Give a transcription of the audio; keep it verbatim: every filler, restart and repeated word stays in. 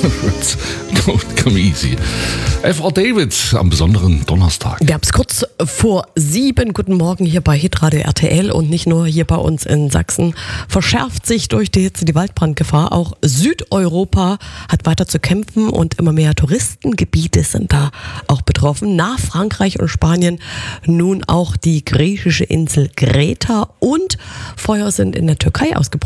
Come easy. F R David am besonderen Donnerstag. Wir haben es kurz vor sieben. Guten Morgen hier bei Hitradio R T L und nicht nur hier bei uns in Sachsen. Verschärft sich durch die Hitze die Waldbrandgefahr. Auch Südeuropa hat weiter zu kämpfen und immer mehr Touristengebiete sind da auch betroffen. Nach Frankreich und Spanien nun auch die griechische Insel Kreta und Feuer sind in der Türkei ausgebrochen.